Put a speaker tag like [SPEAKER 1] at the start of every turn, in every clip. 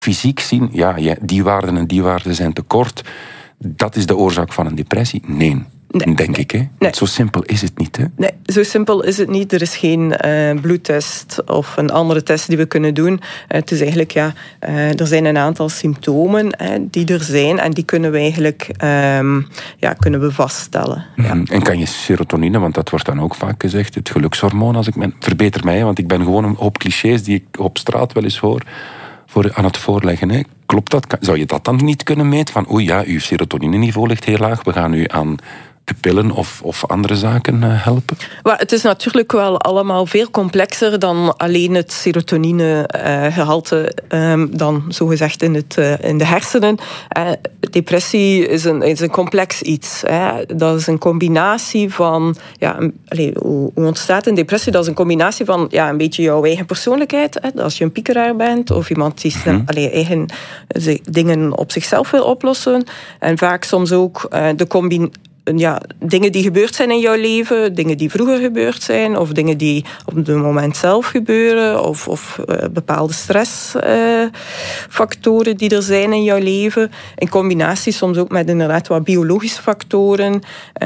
[SPEAKER 1] fysiek zien, die waarden en die waarden zijn tekort. Dat is de oorzaak van een depressie. Nee. Denk ik. Hè? Nee. Zo simpel is het niet. Hè?
[SPEAKER 2] Nee, zo simpel is het niet. Er is geen bloedtest of een andere test die we kunnen doen. Het is eigenlijk, er zijn een aantal symptomen die er zijn en die kunnen we eigenlijk kunnen we vaststellen.
[SPEAKER 1] Mm-hmm. Ja. En kan je serotonine, want dat wordt dan ook vaak gezegd, het gelukshormoon, verbeter mij, want ik ben gewoon een hoop clichés die ik op straat wel eens hoor, aan het voorleggen. Hè. Klopt dat? Zou je dat dan niet kunnen meten? Van, uw serotonineniveau ligt heel laag, we gaan u aan de pillen of andere zaken helpen?
[SPEAKER 2] Maar het is natuurlijk wel allemaal veel complexer dan alleen het serotoninegehalte dan zogezegd in de hersenen. Depressie is een complex iets. Dat is een combinatie van... hoe ontstaat een depressie? Dat is een combinatie van een beetje jouw eigen persoonlijkheid. Als je een piekeraar bent of iemand die eigen dingen op zichzelf wil oplossen. En vaak soms ook dingen die gebeurd zijn in jouw leven, dingen die vroeger gebeurd zijn, of dingen die op het moment zelf gebeuren, of bepaalde stressfactoren die er zijn in jouw leven, in combinatie soms ook met inderdaad wat biologische factoren.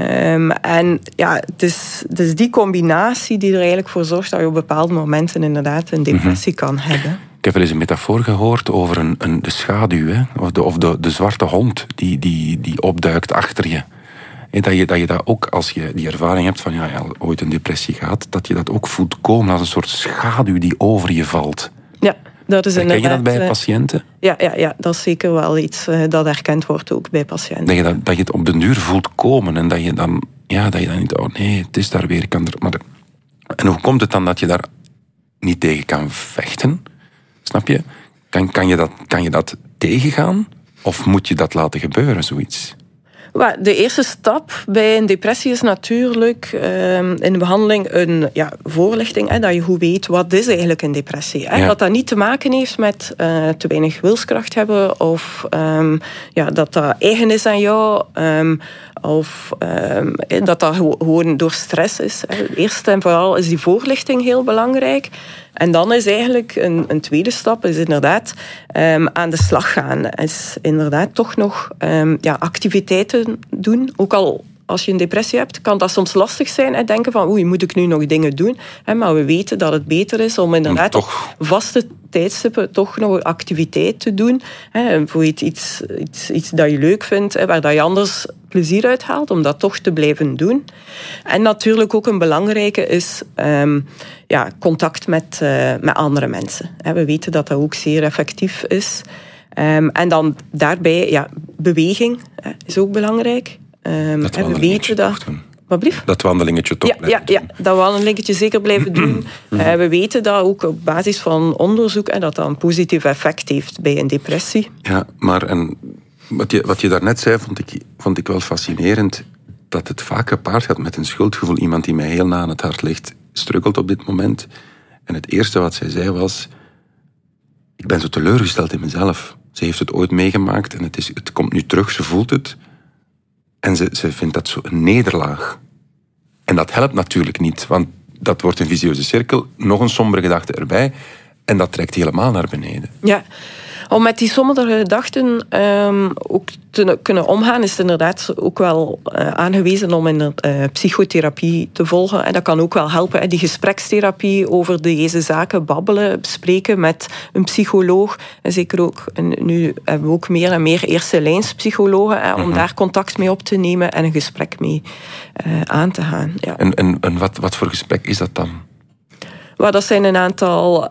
[SPEAKER 2] Het is die combinatie die er eigenlijk voor zorgt dat je op bepaalde momenten inderdaad een depressie kan hebben.
[SPEAKER 1] Ik heb wel eens een metafoor gehoord over de schaduw, hè? Of de zwarte hond die opduikt achter je. Dat je dat ook, als je die ervaring hebt van ooit een depressie gehad, dat je dat ook voelt komen als een soort schaduw die over je valt.
[SPEAKER 2] Ja, dat is inderdaad...
[SPEAKER 1] Herken je dat bij patiënten?
[SPEAKER 2] Ja, dat is zeker wel iets dat erkend wordt ook bij patiënten.
[SPEAKER 1] Dat je het op den duur voelt komen en dat je dan niet, het is daar weer. En hoe komt het dan dat je daar niet tegen kan vechten? Snap je? Kan je dat tegengaan? Of moet je dat laten gebeuren, zoiets?
[SPEAKER 2] De eerste stap bij een depressie is natuurlijk in de behandeling een voorlichting. Dat je goed weet, wat is eigenlijk een depressie. Ja. Dat niet te maken heeft met te weinig wilskracht hebben. Of dat eigen is aan jou. Of dat gewoon door stress is. Eerst en vooral is die voorlichting heel belangrijk. En dan is eigenlijk een tweede stap, is inderdaad aan de slag gaan. Is inderdaad toch nog activiteiten doen. Ook al als je een depressie hebt, kan dat soms lastig zijn. Denken van, moet ik nu nog dingen doen? Maar we weten dat het beter is om inderdaad op vaste tijdstippen toch nog een activiteit te doen. Voor iets dat je leuk vindt, waar dat je anders plezier uit haalt, om dat toch te blijven doen. En natuurlijk ook een belangrijke is contact met andere mensen. We weten dat dat ook zeer effectief is. En dan daarbij, beweging is ook belangrijk. We weten dat...
[SPEAKER 1] Dat wandelingetje toch blijven doen.
[SPEAKER 2] Dat wandelingetje zeker blijven doen. We weten dat ook op basis van onderzoek dat dat een positief effect heeft bij een depressie.
[SPEAKER 1] Ja, maar wat je daarnet zei, vond ik wel fascinerend. Dat het vaak gepaard gaat met een schuldgevoel. Iemand die mij heel na aan het hart ligt, struggelt op dit moment. En het eerste wat zij zei was... Ik ben zo teleurgesteld in mezelf. Ze heeft het ooit meegemaakt en het komt nu terug, ze voelt het... En ze vindt dat zo een nederlaag. En dat helpt natuurlijk niet, want dat wordt een visieuze cirkel. Nog een sombere gedachte erbij. En dat trekt helemaal naar beneden.
[SPEAKER 2] Ja, om met die sombere gedachten ook te kunnen omgaan, is het inderdaad ook wel aangewezen om in psychotherapie te volgen. En dat kan ook wel helpen. Die gesprekstherapie over deze zaken babbelen, bespreken met een psycholoog. En zeker ook, nu hebben we ook meer en meer eerste lijnspsychologen, om daar contact mee op te nemen en een gesprek mee aan te gaan. Ja.
[SPEAKER 1] En wat voor gesprek is dat dan?
[SPEAKER 2] Dat zijn een aantal...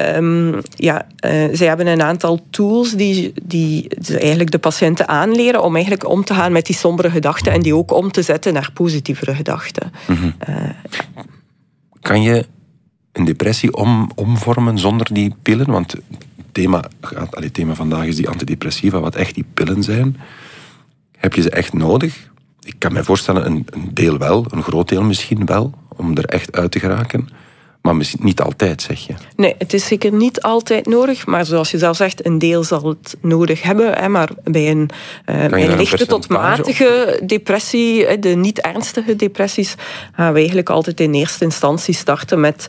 [SPEAKER 2] zij hebben een aantal tools die eigenlijk de patiënten aanleren om eigenlijk om te gaan met die sombere gedachten en die ook om te zetten naar positievere gedachten.
[SPEAKER 1] Mm-hmm. Kan je een depressie omvormen zonder die pillen? Want het thema vandaag is die antidepressiva, wat echt die pillen zijn. Heb je ze echt nodig? Ik kan me voorstellen, een deel wel, een groot deel misschien wel, om er echt uit te geraken. Maar misschien niet altijd, zeg je.
[SPEAKER 2] Nee, het is zeker niet altijd nodig. Maar zoals je zelf zegt, een deel zal het nodig hebben. Hè, maar bij een lichte tot matige depressie, de niet ernstige depressies, gaan we eigenlijk altijd in eerste instantie starten met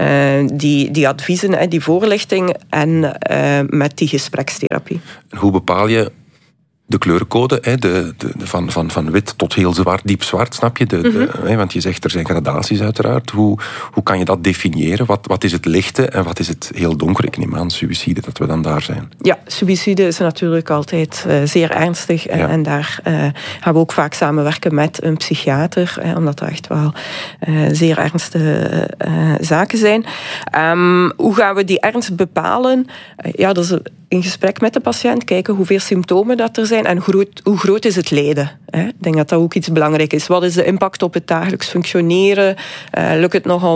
[SPEAKER 2] die adviezen, die voorlichting en met die gesprekstherapie.
[SPEAKER 1] En hoe bepaal je de kleurencode, van wit tot heel zwart, diep zwart, snap je? Want je zegt er zijn gradaties uiteraard. Hoe kan je dat definiëren? Wat is het lichte en wat is het heel donker? Ik neem aan suïcide, dat we dan daar zijn.
[SPEAKER 2] Ja, suïcide is natuurlijk altijd zeer ernstig. En daar gaan we ook vaak samenwerken met een psychiater, omdat dat echt wel zeer ernstige zaken zijn. Hoe gaan we die ernst bepalen? Dat is in gesprek met de patiënt, kijken hoeveel symptomen dat er zijn en hoe groot is het lijden. Ik denk dat dat ook iets belangrijk is. Wat is de impact op het dagelijks functioneren? Lukt het nog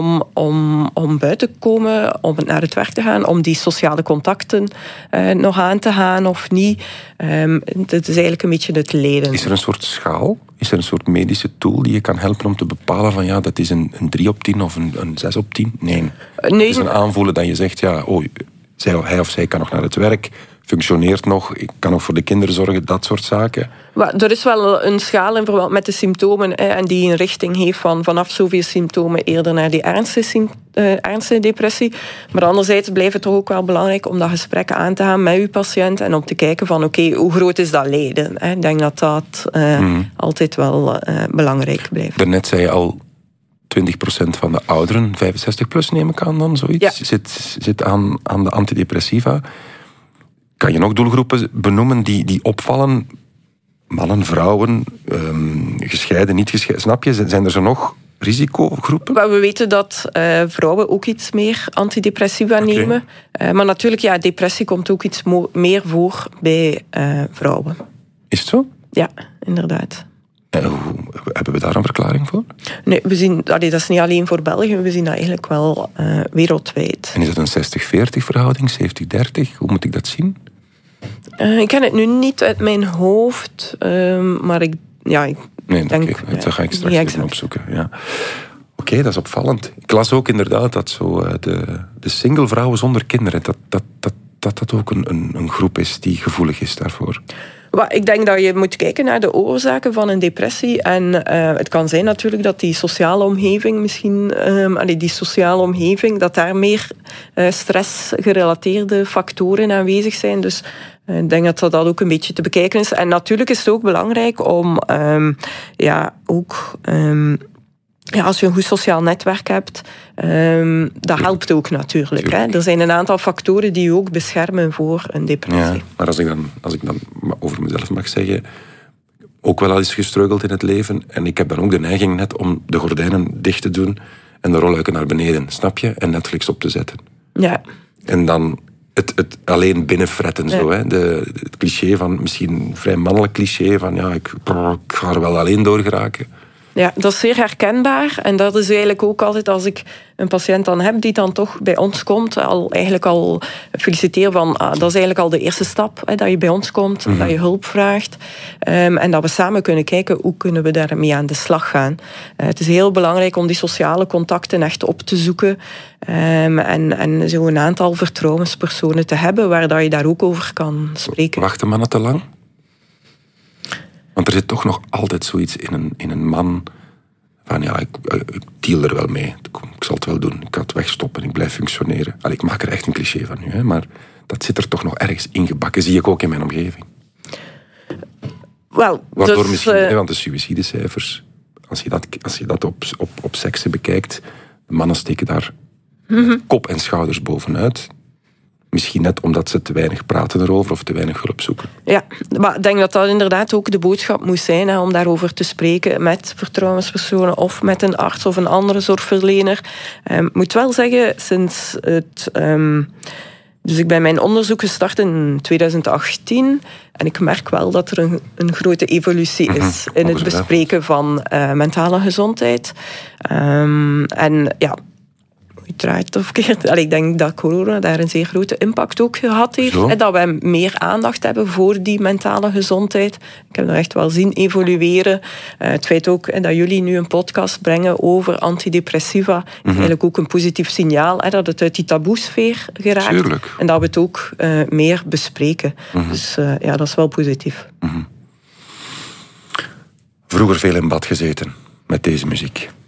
[SPEAKER 2] om buiten te komen, om naar het werk te gaan, om die sociale contacten nog aan te gaan of niet? Het is eigenlijk een beetje het lijden.
[SPEAKER 1] Is er een soort schaal? Is er een soort medische tool die je kan helpen om te bepalen van dat is een 3 op 10 of een 6 op 10? Nee. Het is een aanvoelen dat je zegt, hij of zij kan nog naar het werk, functioneert nog, ik kan nog voor de kinderen zorgen, dat soort zaken.
[SPEAKER 2] Er is wel een schaal in verband met de symptomen en die een richting heeft vanaf zoveel symptomen eerder naar die ernstige depressie. Maar anderzijds blijft het toch ook wel belangrijk om dat gesprek aan te gaan met uw patiënt en om te kijken van hoe groot is dat lijden. Ik denk dat dat altijd wel belangrijk blijft.
[SPEAKER 1] Daarnet zei je al, 20% van de ouderen, 65 plus neem ik aan dan, zoiets, zit aan de antidepressiva. Kan je nog doelgroepen benoemen die opvallen? Mannen, vrouwen, gescheiden, niet gescheiden. Snap je? Zijn er zo nog risicogroepen?
[SPEAKER 2] We weten dat vrouwen ook iets meer antidepressiva nemen. Maar natuurlijk, depressie komt ook iets meer voor bij vrouwen.
[SPEAKER 1] Is het zo?
[SPEAKER 2] Ja, inderdaad.
[SPEAKER 1] Hebben we daar een verklaring voor?
[SPEAKER 2] Nee, we zien, dat is niet alleen voor België, we zien dat eigenlijk wel wereldwijd.
[SPEAKER 1] En is het een 60-40 verhouding, 70-30? Hoe moet ik dat zien?
[SPEAKER 2] Ik ken het nu niet uit mijn hoofd, maar ik denk...
[SPEAKER 1] Dat ga ik straks even opzoeken. Ja. Oké, dat is opvallend. Ik las ook inderdaad dat zo de single vrouwen zonder kinderen, dat ook een groep is die gevoelig is daarvoor.
[SPEAKER 2] Ik denk dat je moet kijken naar de oorzaken van een depressie. En het kan zijn natuurlijk dat die sociale omgeving dat daar meer stressgerelateerde factoren aanwezig zijn. Dus ik denk dat dat ook een beetje te bekijken is. En natuurlijk is het ook belangrijk om als je een goed sociaal netwerk hebt, dat helpt ook natuurlijk. Hè. Er zijn een aantal factoren die je ook beschermen voor een depressie.
[SPEAKER 1] Ja, maar als ik dan over mezelf mag zeggen, ook wel al eens gestruggeld in het leven. En ik heb dan ook de neiging net om de gordijnen dicht te doen en de rolluiken naar beneden, snap je? En Netflix op te zetten. Ja. En dan het alleen binnenfretten. Ja. Zo, hè. Het cliché van, misschien een vrij mannelijk cliché van ik ga er wel alleen door geraken.
[SPEAKER 2] Ja, dat is zeer herkenbaar. En dat is eigenlijk ook altijd als ik een patiënt dan heb die dan toch bij ons komt, al feliciteer van, dat is eigenlijk al de eerste stap, dat je bij ons komt, dat je hulp vraagt. En dat we samen kunnen kijken, hoe kunnen we daarmee aan de slag gaan. Het is heel belangrijk om die sociale contacten echt op te zoeken. En zo een aantal vertrouwenspersonen te hebben, waar dat je daar ook over kan spreken.
[SPEAKER 1] Wachten mannen te lang? Want er zit toch nog altijd zoiets in een man van ik deal er wel mee. Ik zal het wel doen. Ik ga het wegstoppen. Ik blijf functioneren. Ik maak er echt een cliché van nu, hè, maar dat zit er toch nog ergens ingebakken. Zie ik ook in mijn omgeving. Waardoor misschien, want de suïcidecijfers, als je dat op seksen bekijkt, de mannen steken daar kop en schouders bovenuit. Misschien net omdat ze te weinig praten erover of te weinig hulp zoeken. Ja,
[SPEAKER 2] maar ik denk dat dat inderdaad ook de boodschap moest zijn, om daarover te spreken met vertrouwenspersonen of met een arts of een andere zorgverlener. Ik moet wel zeggen, sinds het... Dus ik ben mijn onderzoek gestart in 2018 en ik merk wel dat er een grote evolutie is in het bespreken van mentale gezondheid. je draait of keert. Ik denk dat corona daar een zeer grote impact ook gehad heeft.
[SPEAKER 1] Zo.
[SPEAKER 2] Dat we meer aandacht hebben voor die mentale gezondheid. Ik heb dat echt wel zien evolueren. Het feit ook dat jullie nu een podcast brengen over antidepressiva, is eigenlijk ook een positief signaal, dat het uit die taboesfeer geraakt.
[SPEAKER 1] Tuurlijk.
[SPEAKER 2] En dat we het ook meer bespreken. Dus dat is wel positief.
[SPEAKER 1] Vroeger veel in bad gezeten met deze muziek.